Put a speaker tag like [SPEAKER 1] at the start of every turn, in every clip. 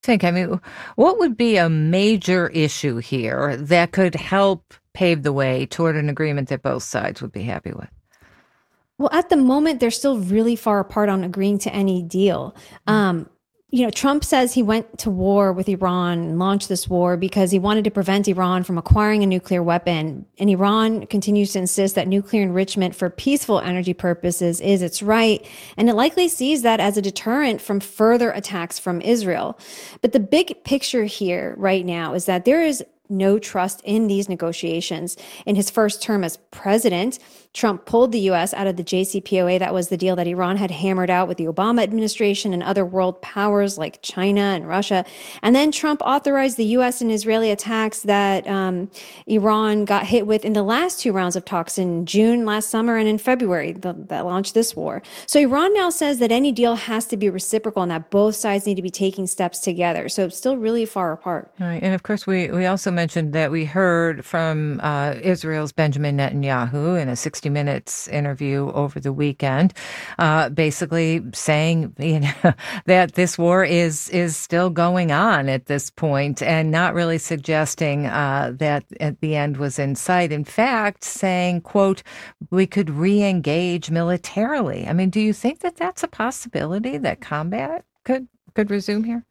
[SPEAKER 1] think? I mean, what would be a major issue here that could help pave the way toward an agreement that both sides would be happy with?
[SPEAKER 2] Well, at the moment, they're still really far apart on agreeing to any deal. Trump says he went to war with Iran and launched this war because he wanted to prevent Iran from acquiring a nuclear weapon. And Iran continues to insist that nuclear enrichment for peaceful energy purposes is its right. And it likely sees that as a deterrent from further attacks from Israel. But the big picture here right now is that there is no trust in these negotiations. In his first term as president, Trump pulled the U.S. out of the JCPOA. That was the deal that Iran had hammered out with the Obama administration and other world powers like China and Russia. And then Trump authorized the U.S. and Israeli attacks that Iran got hit with in the last two rounds of talks in June last summer and in February that launched this war. So Iran now says that any deal has to be reciprocal and that both sides need to be taking steps together. So it's still really far apart.
[SPEAKER 1] Right. And of course, we also mentioned that we heard from Israel's Benjamin Netanyahu in a 60 Minutes interview over the weekend, basically saying that this war is still going on at this point and not really suggesting that at the end was in sight. In fact, saying, quote, we could re-engage militarily. I mean, do you think that that's a possibility that combat could resume here?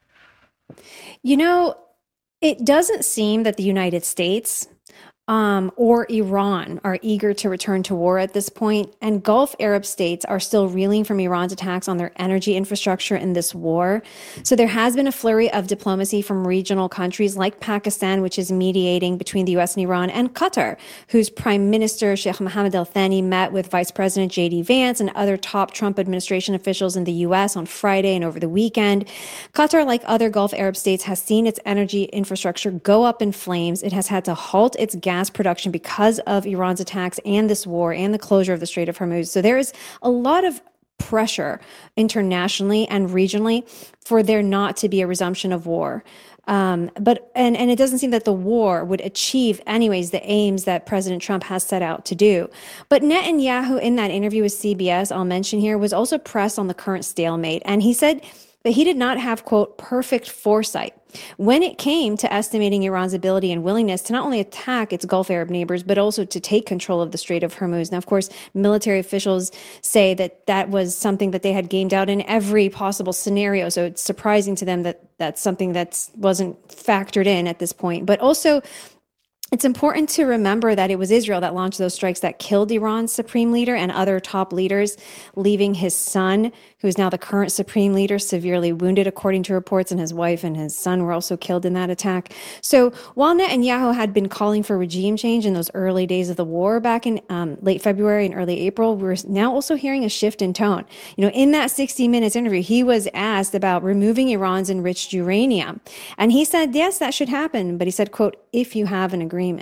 [SPEAKER 2] It doesn't seem that the United States or Iran are eager to return to war at this point, and Gulf Arab states are still reeling from Iran's attacks on their energy infrastructure in this war. So there has been a flurry of diplomacy from regional countries like Pakistan, which is mediating between the U.S. and Iran, and Qatar, whose Prime Minister Sheikh Mohammed Al Thani met with Vice President J.D. Vance and other top Trump administration officials in the U.S. on Friday and over the weekend. Qatar, like other Gulf Arab states, has seen its energy infrastructure go up in flames. It has had to halt its gas production because of Iran's attacks and this war and the closure of the Strait of Hormuz. So there is a lot of pressure internationally and regionally for there not to be a resumption of war. But it doesn't seem that the war would achieve anyways the aims that President Trump has set out to do. But Netanyahu, in that interview with CBS, I'll mention here, was also pressed on the current stalemate. And he said that he did not have, quote, perfect foresight when it came to estimating Iran's ability and willingness to not only attack its Gulf Arab neighbors, but also to take control of the Strait of Hormuz. Now, of course, military officials say that that was something that they had gamed out in every possible scenario. So it's surprising to them that that's something that wasn't factored in at this point. But also, it's important to remember that it was Israel that launched those strikes that killed Iran's supreme leader and other top leaders, leaving his son, who's now the current supreme leader, severely wounded, according to reports, and his wife and his son were also killed in that attack. So while Netanyahu had been calling for regime change in those early days of the war back in late February and early April, we're now also hearing a shift in tone. In that 60 Minutes interview, he was asked about removing Iran's enriched uranium. And he said, yes, that should happen. But he said, quote, if you have an agreement.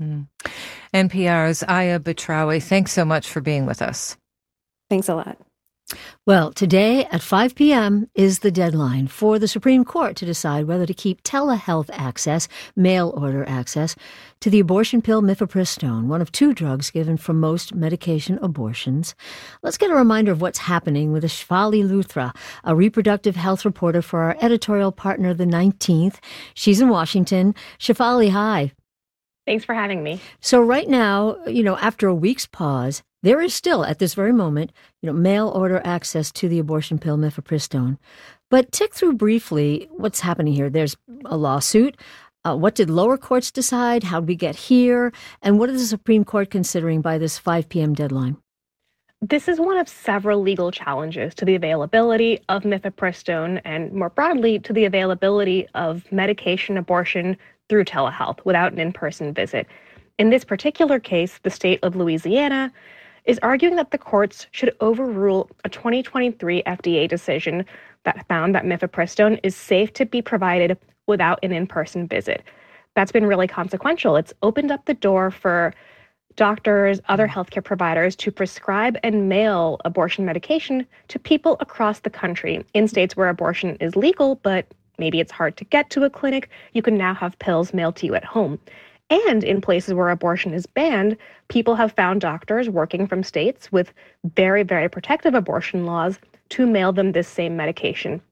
[SPEAKER 1] NPR's Aya Batrawi, thanks so much for being with us.
[SPEAKER 2] Thanks a lot.
[SPEAKER 3] Well, today at 5 p.m. is the deadline for the Supreme Court to decide whether to keep telehealth access, mail-order access, to the abortion pill mifepristone, one of two drugs given for most medication abortions. Let's get a reminder of what's happening with Shefali Luthra, a reproductive health reporter for our editorial partner, The 19th. She's in Washington. Shefali, hi.
[SPEAKER 4] Thanks for having me.
[SPEAKER 3] So right now, after a week's pause, there is still, at this very moment, mail order access to the abortion pill mifepristone. But tick through briefly what's happening here. There's a lawsuit. What did lower courts decide? How did we get here? And what is the Supreme Court considering by this 5 p.m. deadline?
[SPEAKER 4] This is one of several legal challenges to the availability of mifepristone and, more broadly, to the availability of medication abortion through telehealth without an in-person visit. In this particular case, the state of Louisiana is arguing that the courts should overrule a 2023 FDA decision that found that mifepristone is safe to be provided without an in-person visit. That's been really consequential. It's opened up the door for doctors, other healthcare providers to prescribe and mail abortion medication to people across the country. In states where abortion is legal, but maybe it's hard to get to a clinic, you can now have pills mailed to you at home. And in places where abortion is banned, people have found doctors working from states with very, very protective abortion laws to mail them this same medication.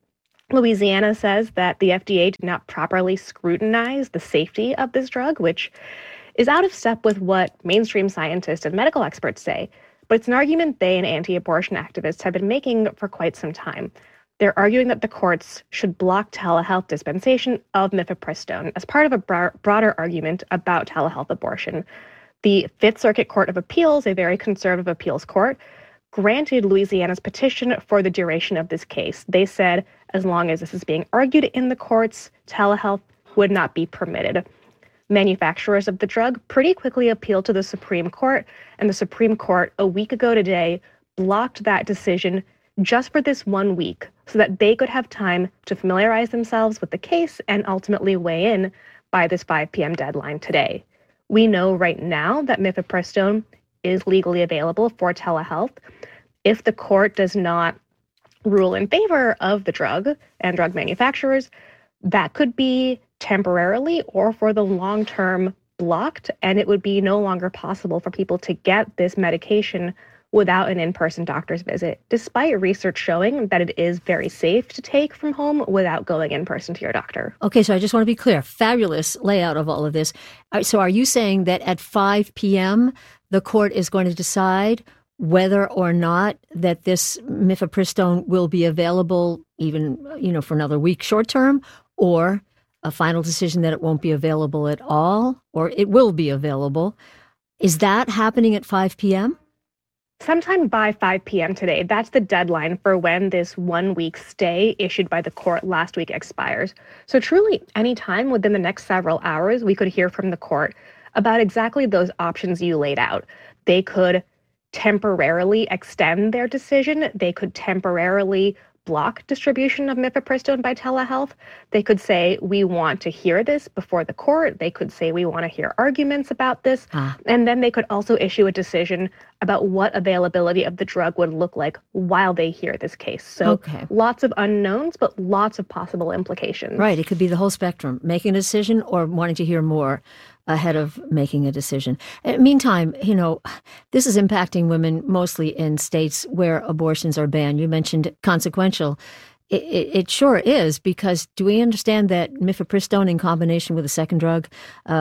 [SPEAKER 4] Louisiana says that the FDA did not properly scrutinize the safety of this drug, which is out of step with what mainstream scientists and medical experts say. But it's an argument they and anti-abortion activists have been making for quite some time. They're arguing that the courts should block telehealth dispensation of mifepristone as part of a broader argument about telehealth abortion. The Fifth Circuit Court of Appeals, a very conservative appeals court, granted Louisiana's petition for the duration of this case. They said as long as this is being argued in the courts, telehealth would not be permitted. Manufacturers of the drug pretty quickly appealed to the Supreme Court, and the Supreme Court, a week ago today, blocked that decision just for this 1 week so that they could have time to familiarize themselves with the case and ultimately weigh in by this 5 p.m. deadline today. We know right now that mifepristone is legally available for telehealth. If the court does not rule in favor of the drug and drug manufacturers, that could be temporarily or for the long term blocked, and it would be no longer possible for people to get this medication without an in-person doctor's visit, despite research showing that it is very safe to take from home without going in person to your doctor.
[SPEAKER 3] Okay, so I just want to be clear. Fabulous layout of all of this. So are you saying that at 5 p.m., the court is going to decide whether or not that this mifepristone will be available even, for another week short term, or a final decision that it won't be available at all, or it will be available? Is that happening at 5 p.m.?
[SPEAKER 4] Sometime by 5 p.m. today, that's the deadline for when this 1 week stay issued by the court last week expires. So truly, any time within the next several hours, we could hear from the court about exactly those options you laid out. They could temporarily extend their decision. They could temporarily block distribution of mifepristone by telehealth. They could say, we want to hear this before the court. They could say, we want to hear arguments about this. And then they could also issue a decision about what availability of the drug would look like while they hear this case. So lots of unknowns, but lots of possible implications.
[SPEAKER 3] Right. It could be the whole spectrum, making a decision or wanting to hear more ahead of making a decision. Meantime, this is impacting women mostly in states where abortions are banned. You mentioned consequential. It sure is, because do we understand that mifepristone in combination with a second drug,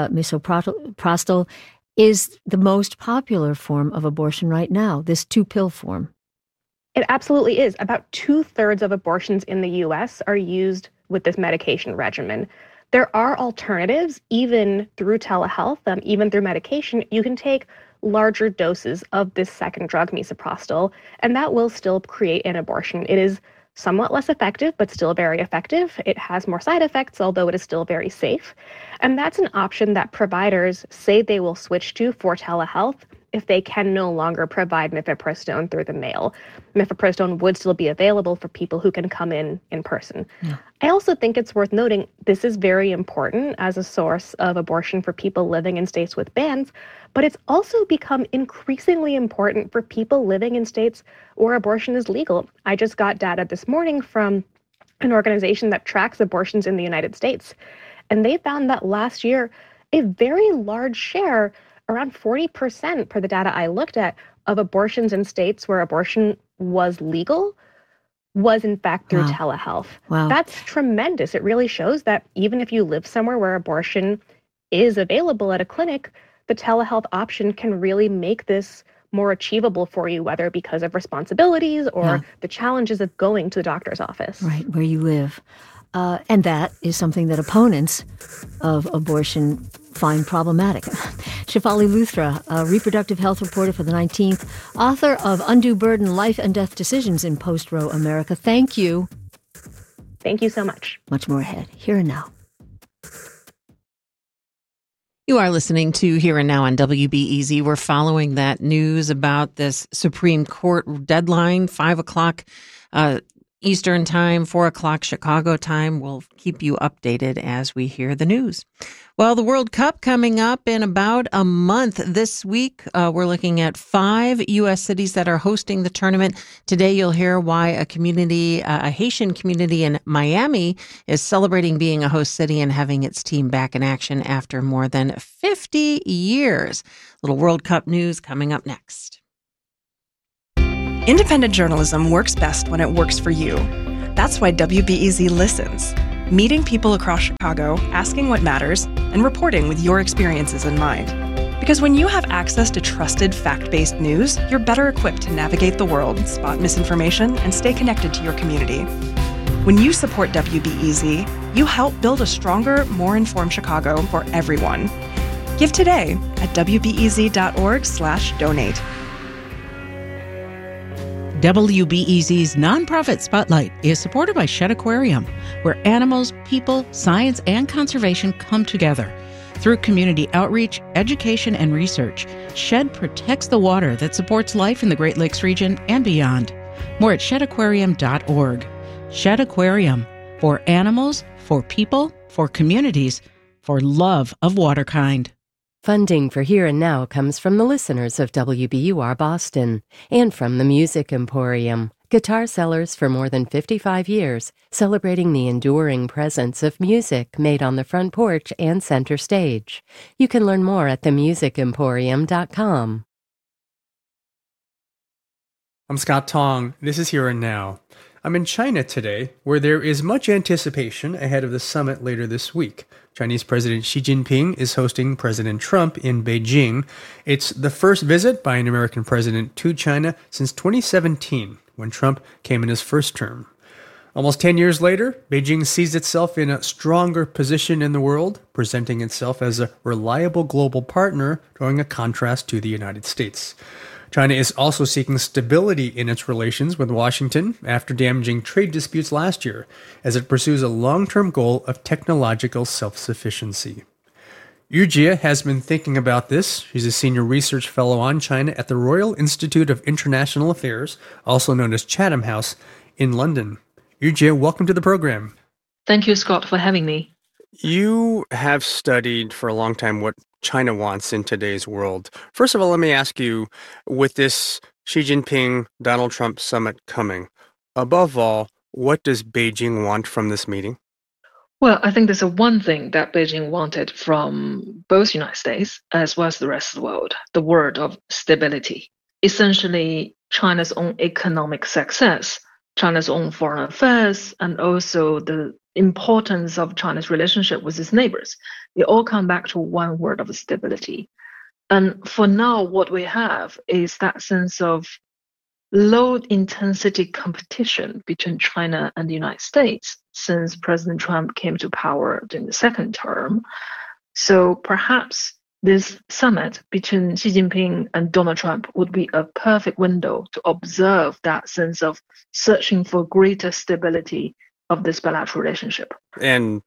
[SPEAKER 3] misoprostol, is the most popular form of abortion right now, this 2-pill form?
[SPEAKER 4] It absolutely is. About 2/3 of abortions in the U.S. are used with this medication regimen. There are alternatives, even through telehealth, even through medication. You can take larger doses of this second drug, misoprostol, and that will still create an abortion. It is somewhat less effective, but still very effective. It has more side effects, although it is still very safe. And that's an option that providers say they will switch to for telehealth if they can no longer provide mifepristone through the mail. Mifepristone would still be available for people who can come in person. Yeah. I also think it's worth noting this is very important as a source of abortion for people living in states with bans, but it's also become increasingly important for people living in states where abortion is legal. I just got data this morning from an organization that tracks abortions in the United States, and they found that last year, a very large share, around 40% per the data I looked at, of abortions in states where abortion was legal was in fact through telehealth. Wow. That's tremendous. It really shows that even if you live somewhere where abortion is available at a clinic, the telehealth option can really make this more achievable for you, whether because of responsibilities or the challenges of going to the doctor's office.
[SPEAKER 3] Right, where you live. And that is something that opponents of abortion find problematic. Shefali Luthra, a reproductive health reporter for the 19th, author of Undue Burden, Life and Death Decisions in Post-Roe America. Thank you.
[SPEAKER 4] Thank you so much.
[SPEAKER 3] Much more ahead. Here and now.
[SPEAKER 5] You are listening to Here and Now on WBEZ. We're following that news about this Supreme Court deadline, 5 o'clock Eastern time, 4 o'clock Chicago time. We'll keep you updated as we hear the news. Well, the World Cup coming up in about a month. This week, we're looking at 5 U.S. cities that are hosting the tournament. Today, you'll hear why a Haitian community in Miami is celebrating being a host city and having its team back in action after more than 50 years. Little World Cup news coming up next.
[SPEAKER 6] Independent journalism works best when it works for you. That's why WBEZ listens, meeting people across Chicago, asking what matters, and reporting with your experiences in mind. Because when you have access to trusted, fact-based news, you're better equipped to navigate the world, spot misinformation, and stay connected to your community. When you support WBEZ, you help build a stronger, more informed Chicago for everyone. Give today at wbez.org/donate.
[SPEAKER 7] WBEZ's Nonprofit Spotlight is supported by Shedd Aquarium, where animals, people, science, and conservation come together. Through community outreach, education, and research, Shedd protects the water that supports life in the Great Lakes region and beyond. More at sheddaquarium.org. Shedd Aquarium, for animals, for people, for communities, for love of waterkind.
[SPEAKER 8] Funding for Here and Now comes from the listeners of WBUR Boston and from the Music Emporium, guitar sellers for more than 55 years, celebrating the enduring presence of music made on the front porch and center stage. You can learn more at themusicemporium.com.
[SPEAKER 9] I'm Scott Tong. This is Here and Now. I'm in China today, where there is much anticipation ahead of the summit later this week. Chinese President Xi Jinping is hosting President Trump in Beijing. It's the first visit by an American president to China since 2017, when Trump came in his first term. Almost 10 years later, Beijing sees itself in a stronger position in the world, presenting itself as a reliable global partner, drawing a contrast to the United States. China is also seeking stability in its relations with Washington after damaging trade disputes last year, as it pursues a long-term goal of technological self-sufficiency. Yu Jie has been thinking about this. She's a senior research fellow on China at the Royal Institute of International Affairs, also known as Chatham House, in London. Yu Jie, welcome to the program.
[SPEAKER 10] Thank you, Scott, for having me.
[SPEAKER 9] You have studied for a long time what China wants in today's world. First of all, let me ask you, with this Xi Jinping, Donald Trump summit coming, above all, what does Beijing want from this meeting?
[SPEAKER 10] Well, I think there's one thing that Beijing wanted from both United States as well as the rest of the world, the word of stability. Essentially, China's own economic success, China's own foreign affairs, and also the importance of China's relationship with its neighbors. They all come back to one word of stability. And for now, what we have is that sense of low intensity competition between China and the United States since President Trump came to power during the second term. So perhaps this summit between Xi Jinping and Donald Trump would be a perfect window to observe that sense of searching for greater stability of this bilateral relationship.
[SPEAKER 9] And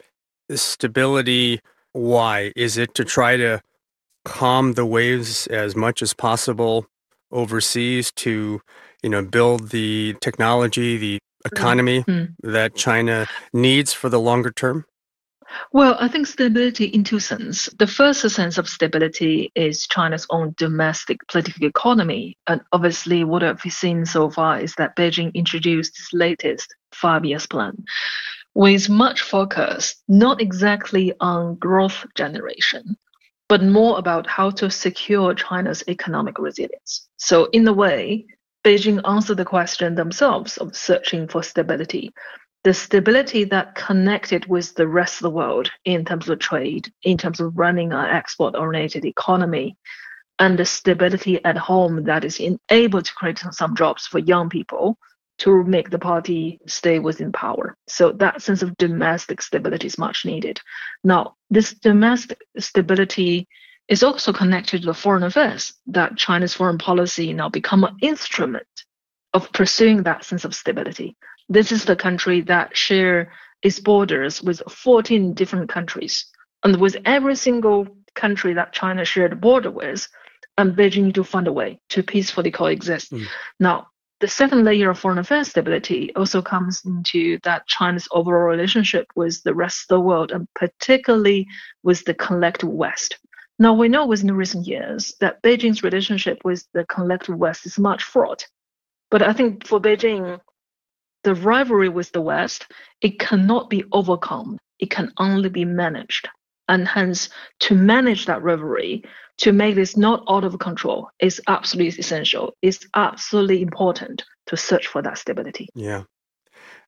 [SPEAKER 9] stability, why? Is it to try to calm the waves as much as possible overseas to, build the technology, the economy that China needs for the longer term?
[SPEAKER 10] Well, I think stability in two senses. The first sense of stability is China's own domestic political economy. And obviously, what I've seen so far is that Beijing introduced its latest 5-year plan with much focus, not exactly on growth generation, but more about how to secure China's economic resilience. So in a way, Beijing answered the question themselves of searching for stability. The stability that connected with the rest of the world in terms of trade, in terms of running an export-oriented economy, and the stability at home that is able to create some jobs for young people to make the party stay within power. So that sense of domestic stability is much needed. Now, this domestic stability is also connected to the foreign affairs, that China's foreign policy now become an instrument of pursuing that sense of stability. This is the country that shares its borders with 14 different countries. And with every single country that China shared a border with, and Beijing need to find a way to peacefully coexist. Now, the second layer of foreign affairs stability also comes into that China's overall relationship with the rest of the world, and particularly with the collective West. Now, we know within recent years that Beijing's relationship with the collective West is much fraught. But I think for Beijing, the rivalry with the West, it cannot be overcome. It can only be managed. And hence, to manage that rivalry, to make this not out of control, is absolutely essential. It's absolutely important to search for that stability.
[SPEAKER 9] Yeah.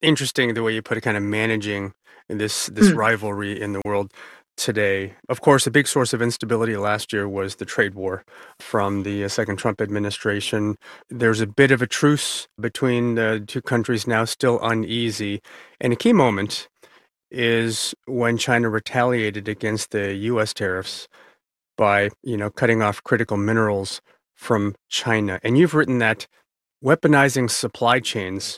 [SPEAKER 9] interesting the way you put it, kind of managing this rivalry in the world today. Of course, a big source of instability last year was the trade war from the second Trump administration. There's a bit of a truce between the two countries now, still uneasy. And a key moment is when China retaliated against the U.S. tariffs by, cutting off critical minerals from China. And you've written that weaponizing supply chains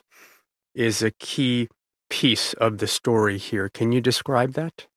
[SPEAKER 9] is a key piece of the story here. Can you describe that?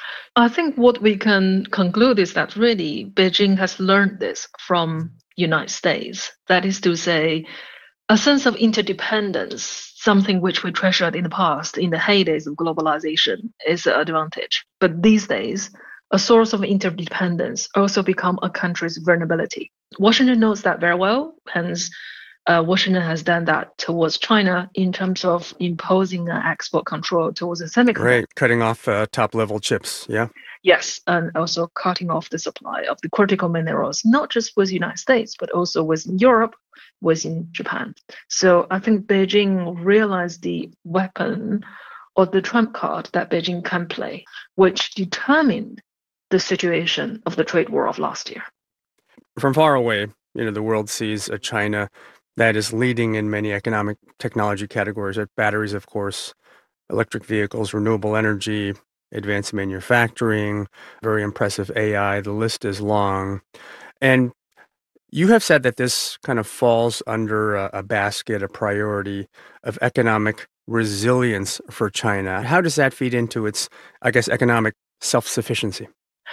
[SPEAKER 10] I think what we can conclude is that really Beijing has learned this from United States. That is to say, a sense of interdependence, something which we treasured in the past, in the heydays of globalization, is an advantage. But these days, a source of interdependence also become a country's vulnerability. Washington knows that very well, hence Washington has done that towards China in terms of imposing an export control towards the semiconductor.
[SPEAKER 9] Right, cutting off top-level chips, yeah.
[SPEAKER 10] Yes, and also cutting off the supply of the critical minerals, not just with the United States, but also within Europe, within Japan. So I think Beijing realized the weapon or the trump card that Beijing can play, which determined the situation of the trade war of last year.
[SPEAKER 9] From far away, the world sees a China that is leading in many economic technology categories, batteries, of course, electric vehicles, renewable energy, advanced manufacturing, very impressive AI. The list is long. And you have said that this kind of falls under a basket, a priority of economic resilience for China. How does that feed into its, economic self-sufficiency?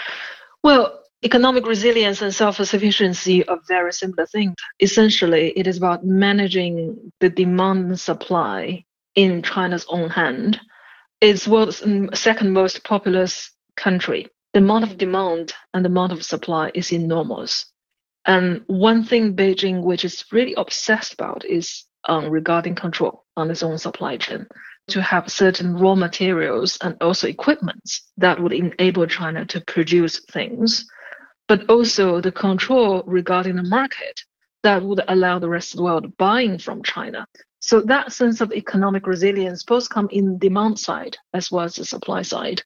[SPEAKER 10] Well, economic resilience and self-sufficiency are very similar things. Essentially, it is about managing the demand and supply in China's own hand. It's world's second most populous country. The amount of demand and the amount of supply is enormous. And one thing Beijing, which is really obsessed about, is regarding control on its own supply chain, to have certain raw materials and also equipments that would enable China to produce things, but also the control regarding the market that would allow the rest of the world buying from China. So that sense of economic resilience both come in demand side as well as the supply side.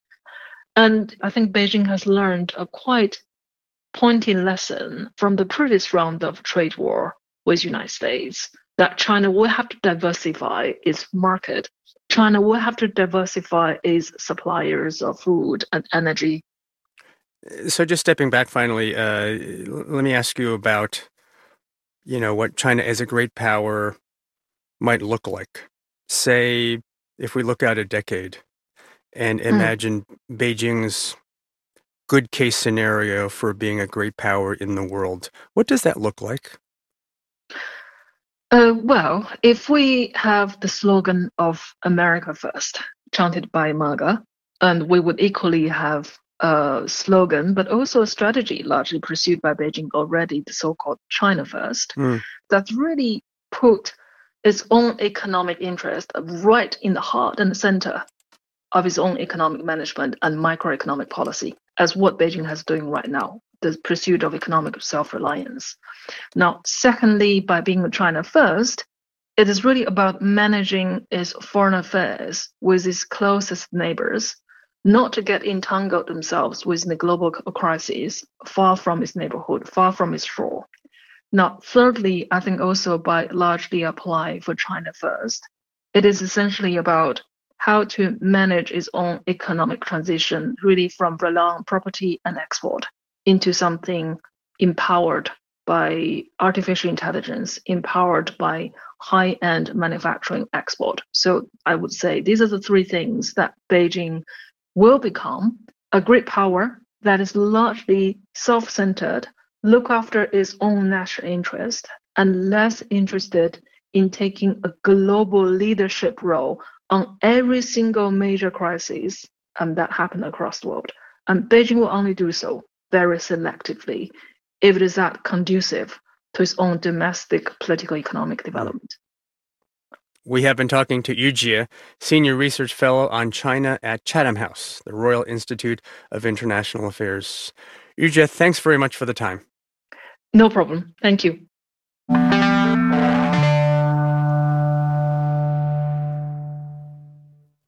[SPEAKER 10] And I think Beijing has learned a quite pointy lesson from the previous round of trade war with the United States, that China will have to diversify its market. China will have to diversify its suppliers of food and energy.
[SPEAKER 9] So just stepping back finally, let me ask you about, what China as a great power might look like. Say, if we look out a decade and imagine Beijing's good case scenario for being a great power in the world, what does that look like?
[SPEAKER 10] Well, if we have the slogan of America First, chanted by MAGA, and we would equally have a slogan, but also a strategy largely pursued by Beijing already, the so-called China First, that's really put its own economic interest right in the heart and the center of its own economic management and microeconomic policy, as what Beijing has doing right now, the pursuit of economic self-reliance. Now, secondly, by being China First, it is really about managing its foreign affairs with its closest neighbors, not to get entangled themselves within the global crises, far from its neighborhood, far from its shore. Now, thirdly, I think also by largely apply for China First, it is essentially about how to manage its own economic transition, really from rely on property and export into something empowered by artificial intelligence, empowered by high-end manufacturing export. So I would say these are the three things that Beijing will become: a great power that is largely self-centered, look after its own national interest, and less interested in taking a global leadership role on every single major crisis that happen across the world. And Beijing will only do so very selectively if it is that conducive to its own domestic political economic development.
[SPEAKER 9] We have been talking to Yu Jie, Senior Research Fellow on China at Chatham House, the Royal Institute of International Affairs. Yu Jie, thanks very much for the time.
[SPEAKER 10] No problem. Thank you.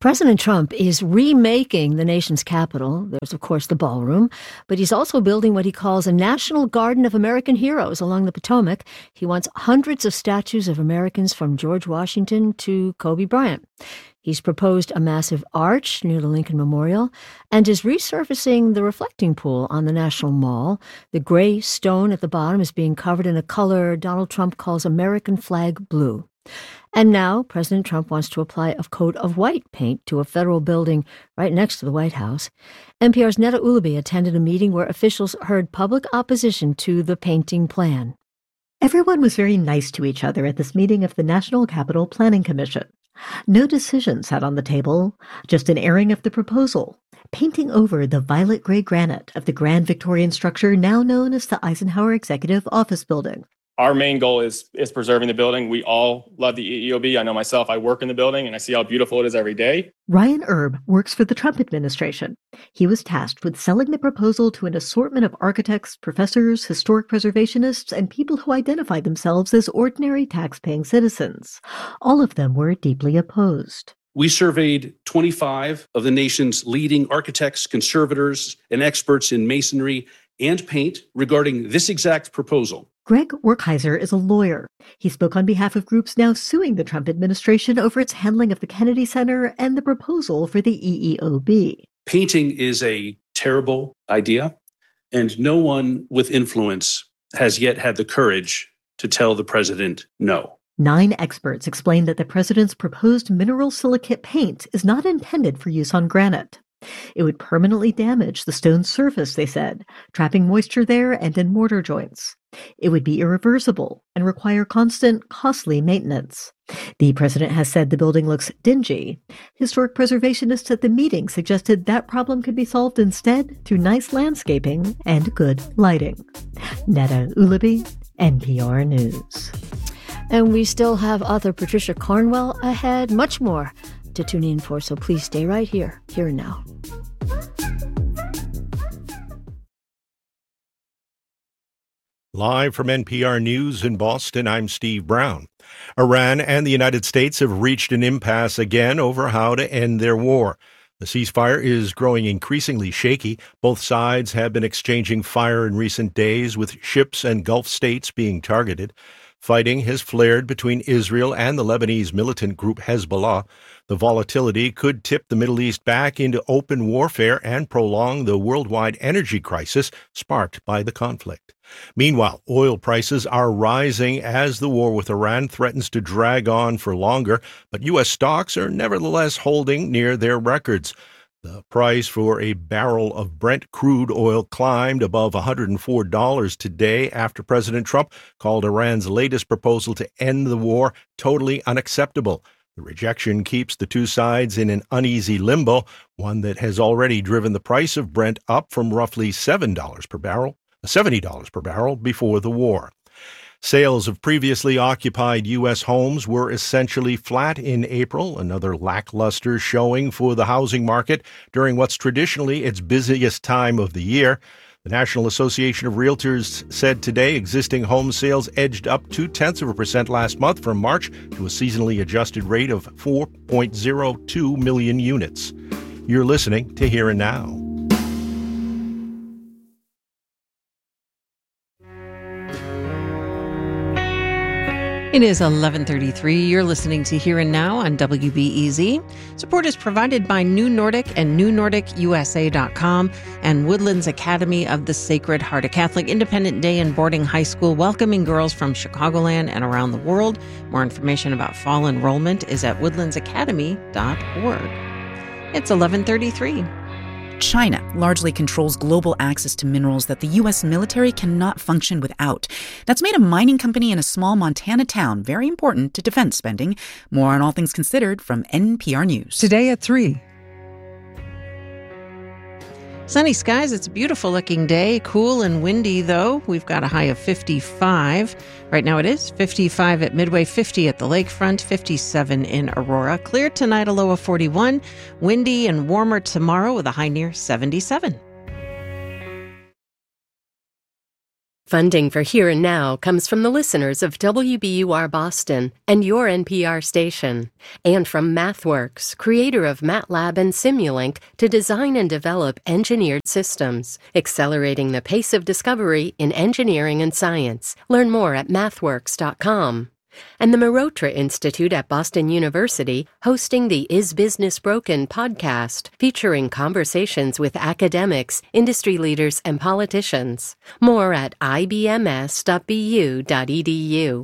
[SPEAKER 3] President Trump is remaking the nation's capital. There's, of course, the ballroom, but he's also building what he calls a National Garden of American Heroes along the Potomac. He wants hundreds of statues of Americans from George Washington to Kobe Bryant. He's proposed a massive arch near the Lincoln Memorial and is resurfacing the reflecting pool on the National Mall. The gray stone at the bottom is being covered in a color Donald Trump calls American flag blue. And now President Trump wants to apply a coat of white paint to a federal building right next to the White House. NPR's Neda Ulaby attended a meeting where officials heard public opposition to the painting plan.
[SPEAKER 11] Everyone was very nice to each other at this meeting of the National Capital Planning Commission. No decision sat on the table, just an airing of the proposal, painting over the violet-gray granite of the grand Victorian structure now known as the Eisenhower Executive Office Building.
[SPEAKER 12] Our main goal is preserving the building. We all love the EEOB. I know myself, I work in the building and I see how beautiful it is every day.
[SPEAKER 11] Ryan Erb works for the Trump administration. He was tasked with selling the proposal to an assortment of architects, professors, historic preservationists, and people who identify themselves as ordinary tax-paying citizens. All of them were deeply opposed.
[SPEAKER 13] We surveyed 25 of the nation's leading architects, conservators, and experts in masonry and paint regarding this exact proposal.
[SPEAKER 11] Greg Werkheiser is a lawyer. He spoke on behalf of groups now suing the Trump administration over its handling of the Kennedy Center and the proposal for the EEOB.
[SPEAKER 13] Painting is a terrible idea, and no one with influence has yet had the courage to tell the president no.
[SPEAKER 11] 9 experts explained that the president's proposed mineral silicate paint is not intended for use on granite. It would permanently damage the stone's surface, they said, trapping moisture there and in mortar joints. It would be irreversible and require constant, costly maintenance. The president has said the building looks dingy. Historic preservationists at the meeting suggested that problem could be solved instead through nice landscaping and good lighting. Neda Ulaby, NPR News.
[SPEAKER 3] And we still have author Patricia Cornwell ahead. Much more to tune in for, so please stay right here and now.
[SPEAKER 14] Live from NPR News in Boston, I'm Steve Brown. Iran and the United States have reached an impasse again over how to end their war. The ceasefire is growing increasingly shaky. Both sides have been exchanging fire in recent days, with ships and Gulf states being targeted. Fighting has flared between Israel and the Lebanese militant group Hezbollah. The volatility could tip the Middle East back into open warfare and prolong the worldwide energy crisis sparked by the conflict. Meanwhile, oil prices are rising as the war with Iran threatens to drag on for longer, but U.S. stocks are nevertheless holding near their records. The price for a barrel of Brent crude oil climbed above $104 today after President Trump called Iran's latest proposal to end the war totally unacceptable. The rejection keeps the two sides in an uneasy limbo, one that has already driven the price of Brent up from roughly $70 per barrel before the war. Sales of previously occupied U.S. homes were essentially flat in April, another lackluster showing for the housing market during what's traditionally its busiest time of the year. The National Association of Realtors said today existing home sales edged up 0.2% last month from March to a seasonally adjusted rate of 4.02 million units. You're listening to Here and Now.
[SPEAKER 5] It is 11:33. You're listening to Here and Now on WBEZ. Support is provided by New Nordic and NewNordicUSA.com and Woodlands Academy of the Sacred Heart, a Catholic independent day and boarding high school welcoming girls from Chicagoland and around the world. More information about fall enrollment is at woodlandsacademy.org. It's 11:33.
[SPEAKER 15] China largely controls global access to minerals that the U.S. military cannot function without. That's made a mining company in a small Montana town very important to defense spending. More on All Things Considered from NPR News.
[SPEAKER 16] Today at 3.
[SPEAKER 5] Sunny skies. It's a beautiful looking day. Cool and windy, though. We've got a high of 55. Right now it is 55 at Midway, 50 at the lakefront, 57 in Aurora. Clear tonight, a low of 41. Windy and warmer tomorrow with a high near 77.
[SPEAKER 8] Funding for Here and Now comes from the listeners of WBUR Boston and your NPR station, and from MathWorks, creator of MATLAB and Simulink to design and develop engineered systems, accelerating the pace of discovery in engineering and science. Learn more at mathworks.com. And the Mehrotra Institute at Boston University, hosting the Is Business Broken podcast, featuring conversations with academics, industry leaders, and politicians. More at ibms.bu.edu.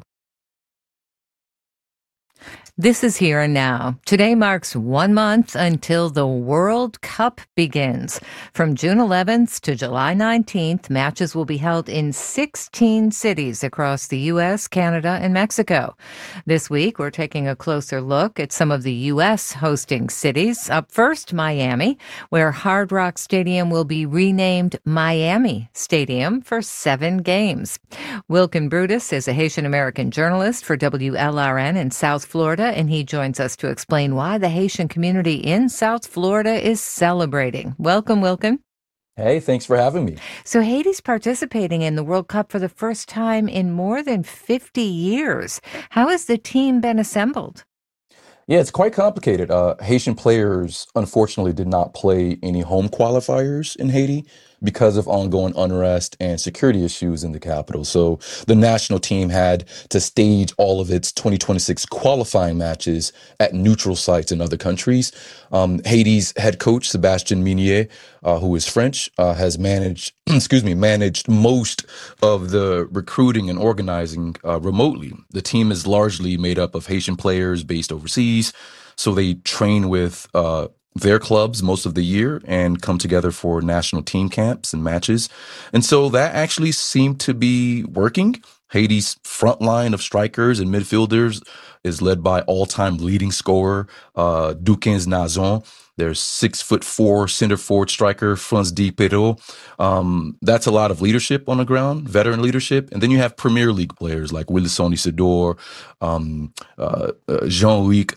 [SPEAKER 1] This is Here and Now. Today marks 1 month until the World Cup begins. From June 11th to July 19th, matches will be held in 16 cities across the U.S., Canada, and Mexico. This week, we're taking a closer look at some of the U.S. hosting cities. Up first, Miami, where Hard Rock Stadium will be renamed Miami Stadium for 7 games. Wilkin Brutus is a Haitian-American journalist for WLRN in South Florida, and he joins us to explain why the Haitian community in South Florida is celebrating. Welcome, Wilkin.
[SPEAKER 16] Hey, thanks for having me.
[SPEAKER 1] So Haiti's participating in the World Cup for the first time in more than 50 years. How has the team been assembled?
[SPEAKER 16] Yeah, it's quite complicated. Haitian players, unfortunately, did not play any home qualifiers in Haiti because of ongoing unrest and security issues in the capital. So the national team had to stage all of its 2026 qualifying matches at neutral sites in other countries. Haiti's head coach, Sébastien Minier, who is French, has managed most of the recruiting and organizing remotely. The team is largely made up of Haitian players based overseas, so they train with their clubs most of the year and come together for national team camps and matches. And so that actually seemed to be working. Haiti's front line of strikers and midfielders is led by all-time leading scorer Dukens Nazon. There's 6'4" center forward striker Franz Di Perrault. That's a lot of leadership on the ground, veteran leadership. And then you have Premier League players like Wilson Isidore, Jean-Luc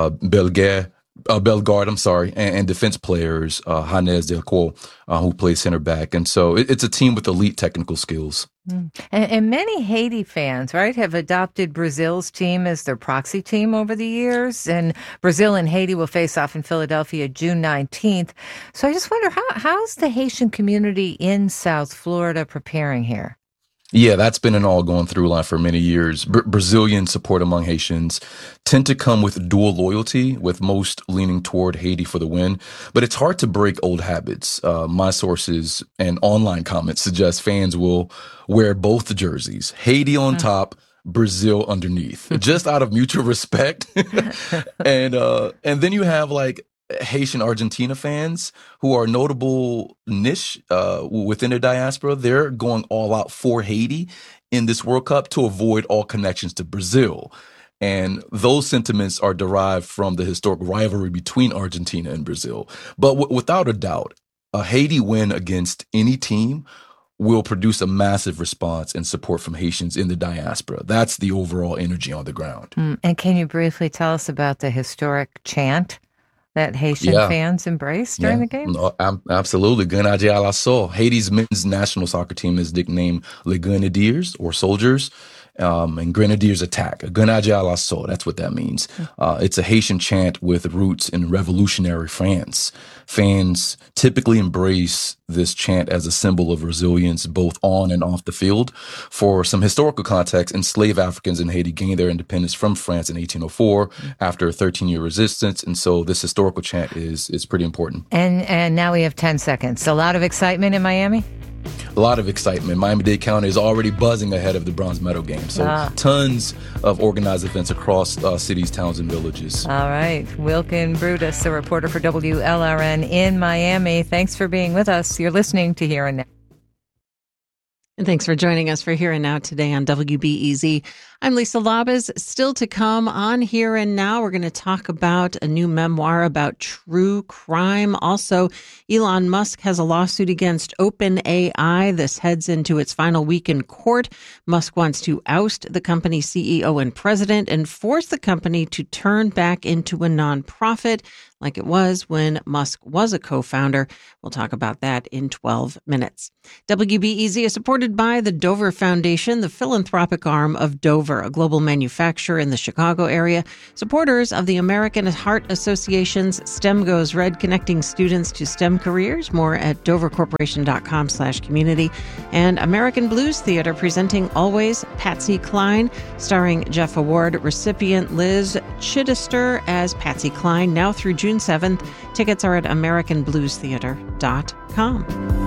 [SPEAKER 16] Bellegarde, and defense players, Hannes Delcourt, who plays center back. And so it's a team with elite technical skills.
[SPEAKER 1] And many Haiti fans, right, have adopted Brazil's team as their proxy team over the years. And Brazil and Haiti will face off in Philadelphia June 19th. So I just wonder, how's the Haitian community in South Florida preparing here?
[SPEAKER 16] Yeah, that's been an all-going through line for many years. Brazilian support among Haitians tend to come with dual loyalty, with most leaning toward Haiti for the win. But it's hard to break old habits. My sources and online comments suggest fans will wear both jerseys, Haiti on top, Brazil underneath, just out of mutual respect. And then you have like Haitian Argentina fans who are notable niche within their diaspora. They're going all out for Haiti in this World Cup to avoid all connections to Brazil. And those sentiments are derived from the historic rivalry between Argentina and Brazil. But without a doubt, a Haiti win against any team will produce a massive response and support from Haitians in the diaspora. That's the overall energy on the ground.
[SPEAKER 1] And can you briefly tell us about the historic chant that Haitian fans embraced during the game?
[SPEAKER 16] No, absolutely. Grenadiers à l'assaut. Haiti's men's national soccer team is nicknamed Les Grenadiers, or soldiers, and Grenadiers attack. Grenadiers à l'assaut, that's what that means. It's a Haitian chant with roots in revolutionary France. Fans typically embrace this chant as a symbol of resilience both on and off the field. For some historical context, enslaved Africans in Haiti gained their independence from France in 1804 after a 13-year resistance. And so this historical chant is pretty important.
[SPEAKER 1] And now we have 10 seconds. A lot of excitement in Miami?
[SPEAKER 16] A lot of excitement. Miami-Dade County is already buzzing ahead of the bronze medal game. So tons of organized events across cities, towns, and villages.
[SPEAKER 1] All right. Wilkin Brutus, a reporter for WLRN in Miami. Thanks for being with us. You're listening to Here and Now.
[SPEAKER 5] And thanks for joining us for Here and Now today on WBEZ. I'm Lisa Labuz. Still to come on Here and Now, we're going to talk about a new memoir about true crime. Also, Elon Musk has a lawsuit against OpenAI. This heads into its final week in court. Musk wants to oust the company's CEO and president and force the company to turn back into a nonprofit. like it was when Musk was a co-founder. We'll talk about that in 12 minutes. WBEZ is supported by the Dover Foundation, the philanthropic arm of Dover, a global manufacturer in the Chicago area. Supporters of the American Heart Association's STEM Goes Red, connecting students to STEM careers. More at dovercorporation.com/community. And American Blues Theater presenting Always, Patsy Cline, starring Jeff Award recipient Liz Chittister as Patsy Cline, now through June 7th. Tickets are at AmericanBluesTheater.com.